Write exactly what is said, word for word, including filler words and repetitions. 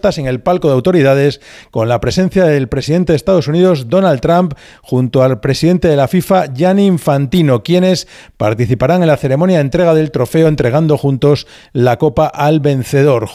puestas en el palco de autoridades con la presencia del presidente de Estados Unidos, Donald Trump, junto al presidente de la FIFA, Gianni Infantino, quienes participarán en la ceremonia de entrega del trofeo, entregando juntos la copa al vencedor.